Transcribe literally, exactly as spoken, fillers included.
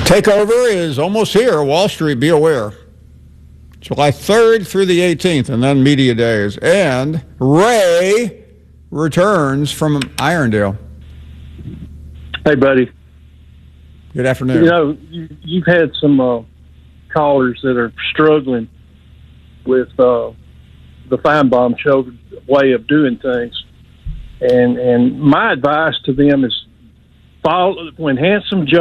Takeover is almost here. Wall Street, be aware. July third through the eighteenth, and then media days. And Ray returns from Irondale. Hey, buddy. Good afternoon. You know, you, you've had some uh, callers that are struggling with uh, the Feinbaum show way of doing things. And, and my advice to them is follow when Handsome Joe